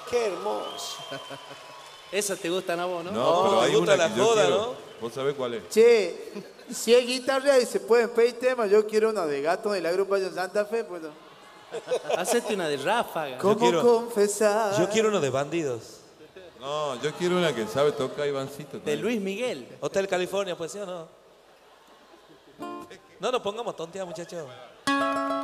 Qué hermoso. Esas te gustan a vos, ¿no? No, pero me hay gusta una la que yo joda, quiero. ¿no? ¿Vos sabés cuál es? Che, si hay guitarra y se pueden pedir temas, yo quiero una de Gato de la agrupación Santa Fe, pues. Hacete una de ráfaga. ¿Cómo quiero- confesar? Yo quiero uno de bandidos. No, yo quiero una que sabe tocar Ivancito. De Luis Miguel. Hotel California, pues sí o no. No nos pongamos tonteadas, muchachos.